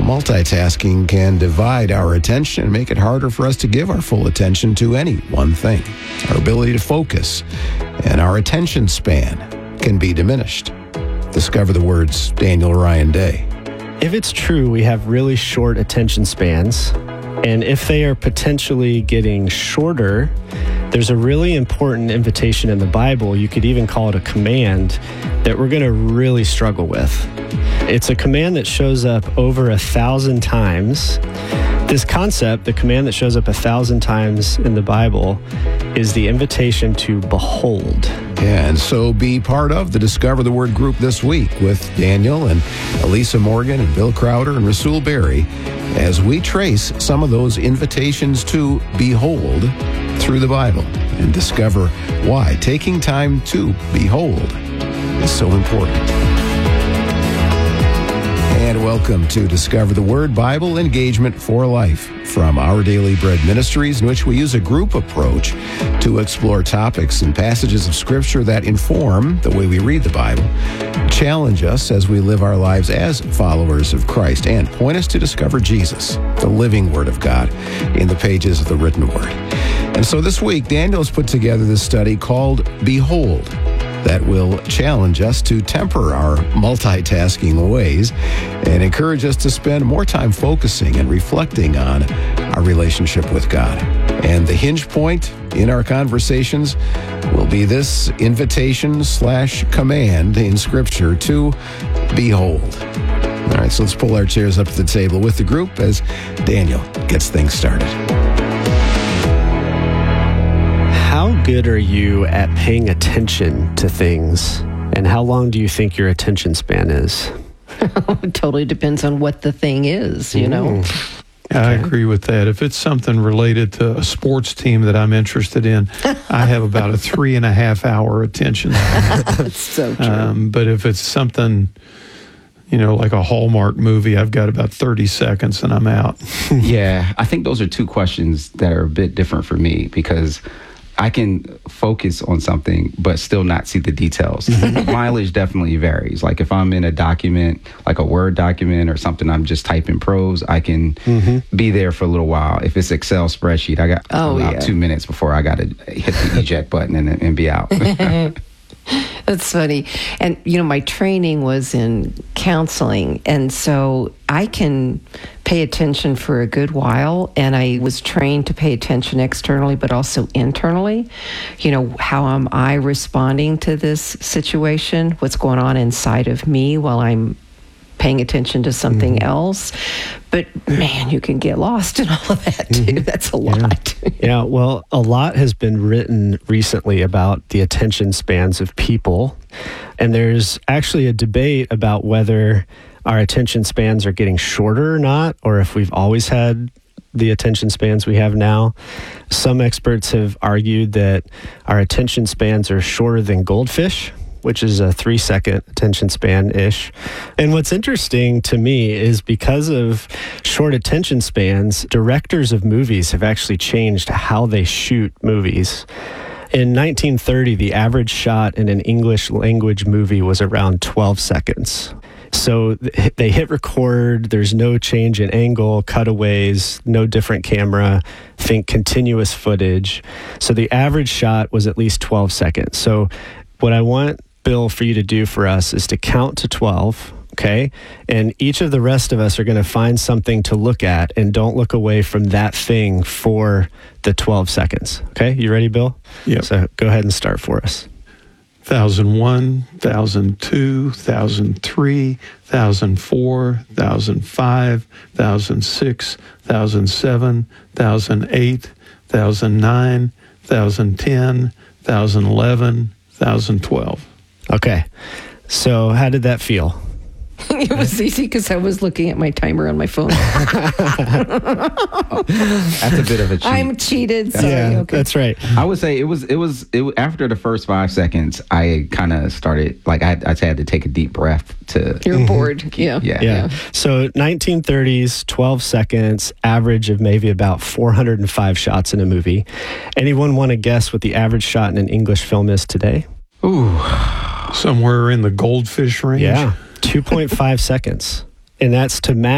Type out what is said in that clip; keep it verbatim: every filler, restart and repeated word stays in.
multitasking can divide our attention and make it harder for us to give our full attention to any one thing. Our ability to focus and our attention span can be diminished. Discover the words Daniel Ryan Day. If it's true we have really short attention spans, and if they are potentially getting shorter, there's a really important invitation in the Bible, you could even call it a command, that we're going to really struggle with. It's a command that shows up over a thousand times. This concept, the command that shows up a thousand times in the Bible, is the invitation to behold. Yeah, and so be part of the Discover the Word group this week with Daniel and Elisa Morgan and Bill Crowder and Rasul Berry as we trace some of those invitations to behold through the Bible and discover why taking time to behold is so important. And welcome to Discover the Word Bible Engagement for Life from Our Daily Bread Ministries, in which we use a group approach to explore topics and passages of Scripture that inform the way we read the Bible, challenge us as we live our lives as followers of Christ, and point us to discover Jesus, the living Word of God, in the pages of the written Word. And so this week, Daniel has put together this study called Behold, that will challenge us to temper our multitasking ways and encourage us to spend more time focusing and reflecting on our relationship with God. And the hinge point in our conversations will be this invitation slash command in Scripture to behold. All right, so let's pull our chairs up to the table with the group as Daniel gets things started. How good are you at paying attention to things? And how long do you think your attention span is? It totally depends on what the thing is, you know. Mm. I agree with that. If it's something related to a sports team that I'm interested in, I have about a three and a half hour attention span. That's so true. Um, but if it's something, you know, like a Hallmark movie, I've got about thirty seconds and I'm out. Yeah, I think those are two questions that are a bit different for me, because I can focus on something but still not see the details. Mileage definitely varies. Like if I'm in a document, like a Word document or something, I'm just typing prose, I can mm-hmm. be there for a little while. If it's Excel spreadsheet, I got oh, about yeah. two minutes before I got to hit the eject button and, and be out. That's funny. And, you know, my training was in counseling, and so I can pay attention for a good while, and I was trained to pay attention externally, but also internally. You know, how am I responding to this situation? What's going on inside of me while I'm paying attention to something mm-hmm. else? But man, you can get lost in all of that too. Mm-hmm. That's a lot. Yeah. yeah, well, a lot has been written recently about the attention spans of people. And there's actually a debate about whether our attention spans are getting shorter or not, or if we've always had the attention spans we have now. Some experts have argued that our attention spans are shorter than goldfish, which is a three-second attention span-ish. And what's interesting to me is because of short attention spans, directors of movies have actually changed how they shoot movies. In nineteen thirty, the average shot in an English language movie was around twelve seconds. So they hit record, there's no change in angle, cutaways, no different camera, think continuous footage. So the average shot was at least twelve seconds. So what I want, Bill, for you to do for us is to count to twelve, okay? And each of the rest of us are going to find something to look at, and don't look away from that thing for the twelve seconds, okay? You ready, Bill? Yep. So go ahead and start for us. one thousand one, one thousand two, one thousand three, one thousand four, one thousand five, one thousand six, one thousand seven, one thousand eight, one thousand nine, one thousand ten, one thousand eleven, one thousand twelve. Okay. So how did that feel? It was easy because I was looking at my timer on my phone. That's a bit of a cheat. I'm cheated. Sorry. Yeah, okay. That's right. I would say it was it was it after the first five seconds, I kind of started like I, I had to take a deep breath to. You're bored. Keep, yeah. yeah. Yeah. So nineteen thirties, twelve seconds, average of maybe about four hundred five shots in a movie. Anyone want to guess what the average shot in an English film is today? Ooh. Somewhere in the goldfish range. Yeah. two point five seconds. And that's to match